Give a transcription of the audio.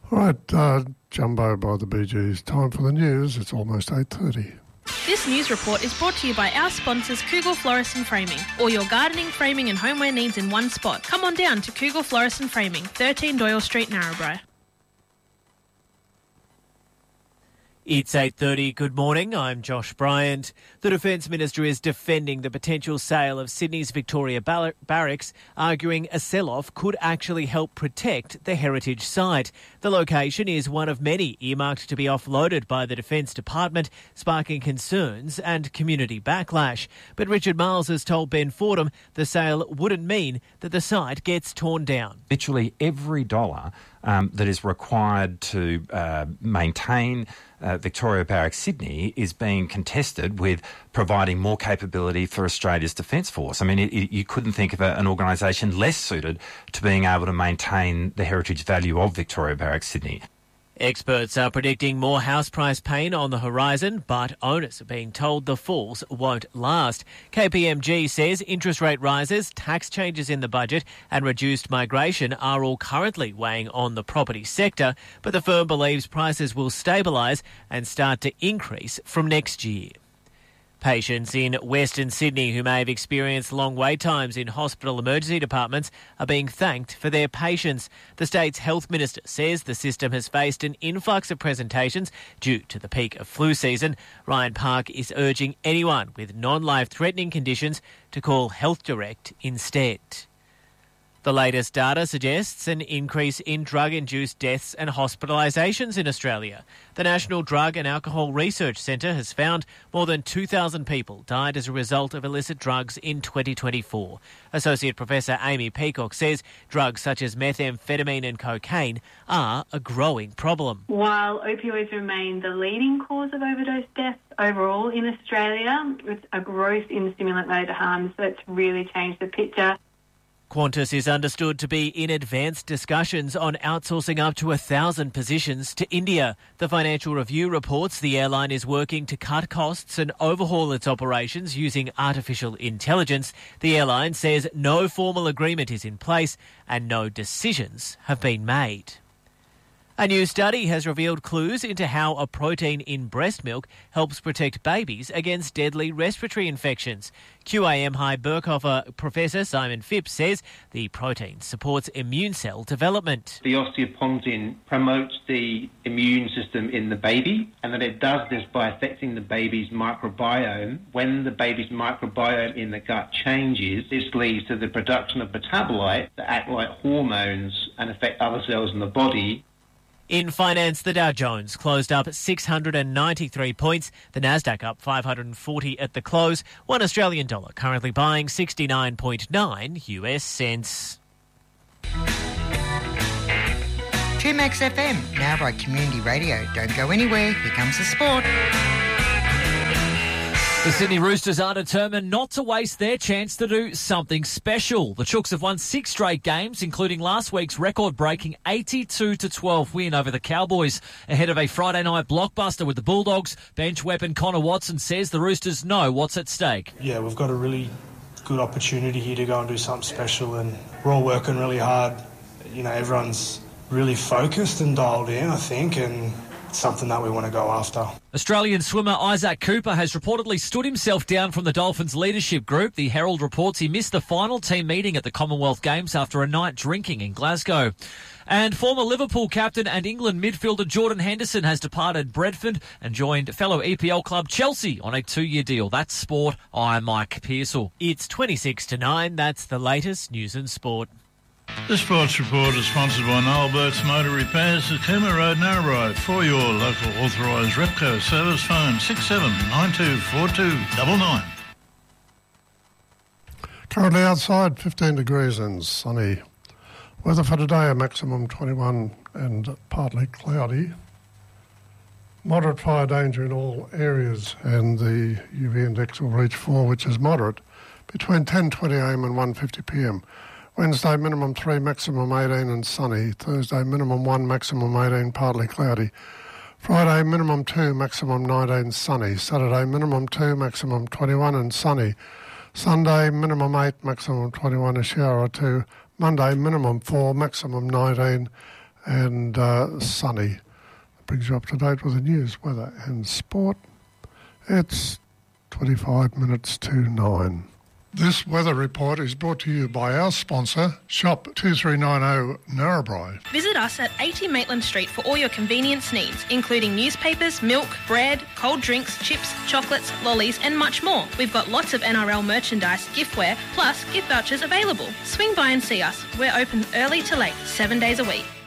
All right, Jumbo by the Bee Gees. Time for the news. It's almost 8:30. This news report is brought to you by our sponsors, Kugel Florist and Framing. All your gardening, framing and homeware needs in one spot. Come on down to Kugel Florist and Framing, 13 Doyle Street, Narrabri. It's 8:30. Good morning. I'm Josh Bryant. The Defence Minister is defending the potential sale of Sydney's Victoria Barracks, arguing a sell-off could actually help protect the heritage site. The location is one of many earmarked to be offloaded by the Defence Department, sparking concerns and community backlash. But Richard Miles has told Ben Fordham the sale wouldn't mean that the site gets torn down. Literally every dollar that is required to maintain Victoria Barracks Sydney is being contested with providing more capability for Australia's Defence Force. I mean, you couldn't think of an organisation less suited to being able to maintain the heritage value of Victoria Barracks Sydney. Experts are predicting more house price pain on the horizon, but owners are being told the falls won't last. KPMG says interest rate rises, tax changes in the budget and reduced migration are all currently weighing on the property sector, but the firm believes prices will stabilise and start to increase from next year. Patients in Western Sydney who may have experienced long wait times in hospital emergency departments are being thanked for their patience. The state's health minister says the system has faced an influx of presentations due to the peak of flu season. Ryan Park is urging anyone with non-life-threatening conditions to call Health Direct instead. The latest data suggests an increase in drug-induced deaths and hospitalisations in Australia. The National Drug and Alcohol Research Centre has found more than 2,000 people died as a result of illicit drugs in 2024. Associate Professor Amy Peacock says drugs such as methamphetamine and cocaine are a growing problem. While opioids remain the leading cause of overdose deaths overall in Australia, it's a growth in stimulant-related harms that's really changed the picture. Qantas is understood to be in advanced discussions on outsourcing up to 1,000 positions to India. The Financial Review reports the airline is working to cut costs and overhaul its operations using artificial intelligence. The airline says no formal agreement is in place and no decisions have been made. A new study has revealed clues into how a protein in breast milk helps protect babies against deadly respiratory infections. QAM High Birkhofer Professor Simon Phipps says the protein supports immune cell development. The osteopontin promotes the immune system in the baby, and that it does this by affecting the baby's microbiome. When the baby's microbiome in the gut changes, this leads to the production of metabolites that act like hormones and affect other cells in the body. In finance, the Dow Jones closed up 693 points, the Nasdaq up 540 at the close, one Australian dollar currently buying 69.9 US cents. 2Max FM, Narrabri Community Radio. Don't go anywhere, here comes the sport. The Sydney Roosters are determined not to waste their chance to do something special. The Chooks have won 6 straight games, including last week's record-breaking 82-12 win over the Cowboys. Ahead of a Friday night blockbuster with the Bulldogs, bench weapon Connor Watson says the Roosters know what's at stake. Yeah, we've got a really good opportunity here to go and do something special, and we're all working really hard. You know, everyone's really focused and dialed in, I think, and something that we want to go after. Australian swimmer Isaac Cooper has reportedly stood himself down from the Dolphins leadership group. The Herald reports he missed the final team meeting at the Commonwealth Games after a night drinking in Glasgow. And former Liverpool captain and England midfielder Jordan Henderson has departed Brentford and joined fellow EPL club Chelsea on a 2-year deal. That's sport. I'm Mike Pearsall. It's 26-9. That's the latest news and sport. The Sports Report is sponsored by Noel Burt's Motor Repairs at Cooma Road, Narrabri. For your local authorised Repco service, phone 67924299. Currently outside, 15 degrees and sunny. Weather for today, a maximum 21 and partly cloudy. Moderate fire danger in all areas, and the UV index will reach 4, which is moderate, between 10:20am and 1:50pm. Wednesday, minimum 3, maximum 18 and sunny. Thursday, minimum 1, maximum 18, partly cloudy. Friday, minimum 2, maximum 19, sunny. Saturday, minimum 2, maximum 21 and sunny. Sunday, minimum 8, maximum 21, a shower or 2. Monday, minimum 4, maximum 19 and sunny. Brings you up to date with the news, weather and sport. It's 25 minutes to 9. This weather report is brought to you by our sponsor, Shop 2390 Narrabri. Visit us at 80 Maitland Street for all your convenience needs, including newspapers, milk, bread, cold drinks, chips, chocolates, lollies and much more. We've got lots of NRL merchandise, giftware, plus gift vouchers available. Swing by and see us. We're open early to late, 7 days a week.